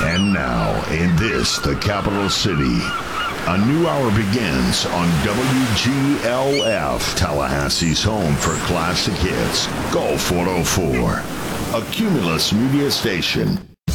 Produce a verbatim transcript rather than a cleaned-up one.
And now, in this, the capital city, a new hour begins on W G L F, Tallahassee's home for classic hits, Go four oh four, a Cumulus media station.